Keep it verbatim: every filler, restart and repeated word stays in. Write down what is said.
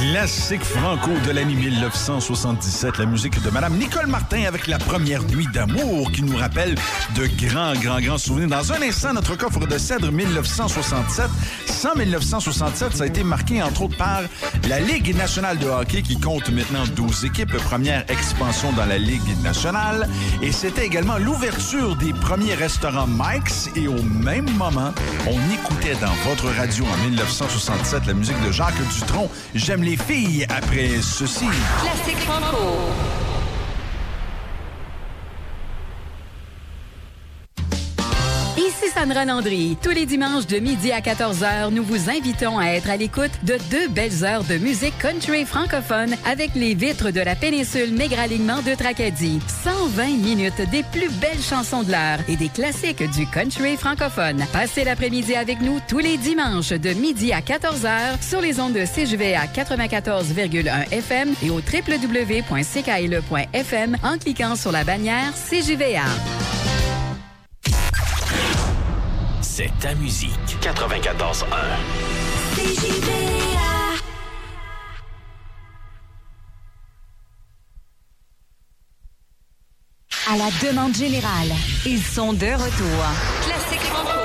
Classique franco de l'année dix-neuf cent soixante-dix-sept, la musique de Madame Nicole Martin avec La première nuit d'amour qui nous rappelle de grands, grands, grands souvenirs. Dans un instant, notre coffre de cèdre dix-neuf cent soixante-sept. Sans dix-neuf cent soixante-sept, ça a été marqué entre autres par la Ligue nationale de hockey qui compte maintenant douze équipes, première expansion dans la Ligue nationale. Et c'était également l'ouverture des premiers restaurants Mike's. Et au même moment, on écoutait dans votre radio en dix-neuf cent soixante-sept la musique de Jacques Dutronc. J'aime les filles après ceci. Classique franco. Ici Sandra Landry. Tous les dimanches de midi à quatorze heures, nous vous invitons à être à l'écoute de deux belles heures de musique country francophone avec les vitres de la péninsule Maigre-Alignement de Tracadie. cent vingt minutes des plus belles chansons de l'heure et des classiques du country francophone. Passez l'après-midi avec nous tous les dimanches de midi à quatorze heures sur les ondes de C J V A quatre-vingt-quatorze virgule un F M et au w w w point c k l e point f m en cliquant sur la bannière C J V A. C'est ta musique. quatre-vingt-quatorze un. C J V A. À la demande générale, ils sont de retour. Classique franco.